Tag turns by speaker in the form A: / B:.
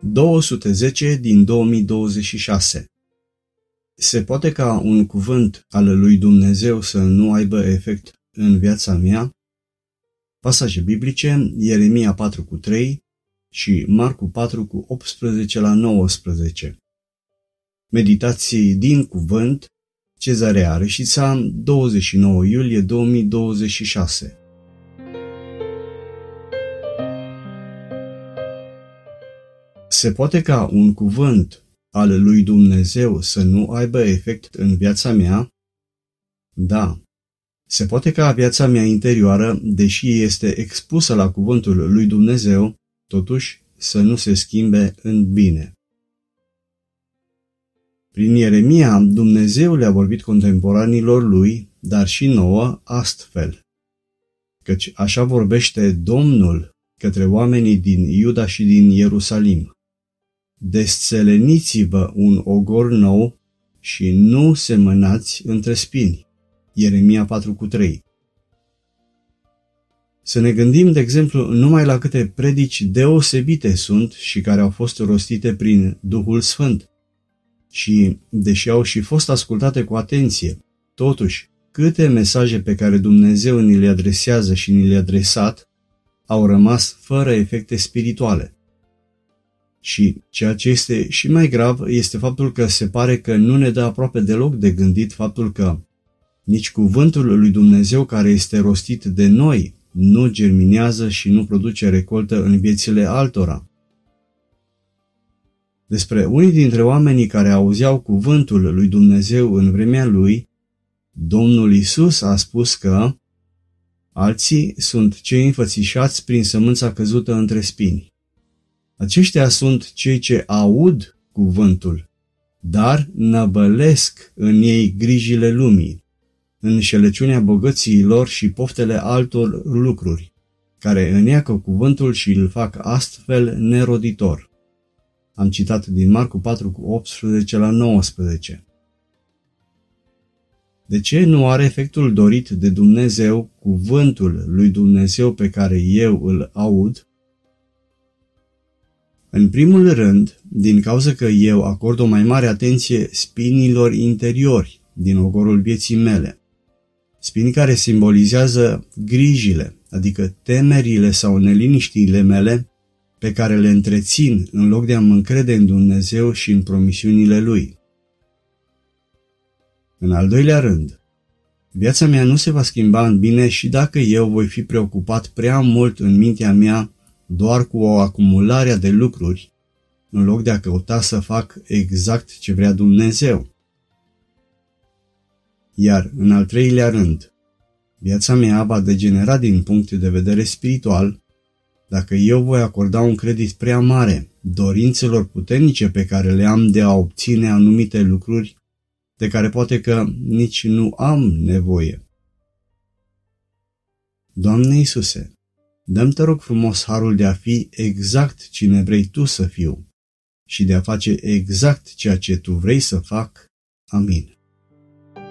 A: 210 din 2026. Se poate ca un cuvânt al lui Dumnezeu să nu aibă efect în viața mea? Pasaje biblice: Ieremia 4:3 și Marcu 4:18-19. Meditații din cuvânt, Cezarea Reșița, 29 iulie 2026. Se poate ca un cuvânt al lui Dumnezeu să nu aibă efect în viața mea? Da. Se poate ca viața mea interioară, deși este expusă la cuvântul lui Dumnezeu, totuși să nu se schimbe în bine. Prin Ieremia, Dumnezeu le-a vorbit contemporanilor lui, dar și nouă, astfel: căci așa vorbește Domnul către oamenii din Iuda și din Ierusalim. Desțeleniți-vă un ogor nou și nu semănați între spini. Ieremia 4:3. Să ne gândim, de exemplu, numai la câte predici deosebite sunt și care au fost rostite prin Duhul Sfânt. Și, deși au și fost ascultate cu atenție, totuși, câte mesaje pe care Dumnezeu ni le adresează și ni le-a adresat au rămas fără efecte spirituale. Și ceea ce este și mai grav este faptul că se pare că nu ne dă aproape deloc de gândit faptul că nici cuvântul lui Dumnezeu care este rostit de noi nu germinează și nu produce recoltă în viețile altora. Despre unii dintre oamenii care auzeau cuvântul lui Dumnezeu în vremea lui, Domnul Iisus a spus că alții sunt cei înfățișați prin sămânța căzută între spini. Aceștia sunt cei ce aud cuvântul, dar năbălesc în ei grijile lumii, înșelăciunea bogățiilor și poftele altor lucruri, care îneacă cuvântul și îl fac astfel neroditor. Am citat din Marcu 4:18-19. De ce nu are efectul dorit de Dumnezeu cuvântul lui Dumnezeu pe care eu îl aud? În primul rând, din cauza că eu acord o mai mare atenție spinilor interiori din ogorul vieții mele. Spini care simbolizează grijile, adică temerile sau neliniștiile mele, pe care le întrețin în loc de a mă încrede în Dumnezeu și în promisiunile Lui. În al doilea rând, viața mea nu se va schimba în bine și dacă eu voi fi preocupat prea mult în mintea mea doar cu o acumulare de lucruri, în loc de a căuta să fac exact ce vrea Dumnezeu. Iar în al treilea rând, viața mea va degenera din punct de vedere spiritual dacă eu voi acorda un credit prea mare dorințelor puternice pe care le am de a obține anumite lucruri de care poate că nici nu am nevoie. Doamne Iisuse, dă-mi, te rog frumos, harul de a fi exact cine vrei Tu să fiu și de a face exact ceea ce Tu vrei să fac. Amin.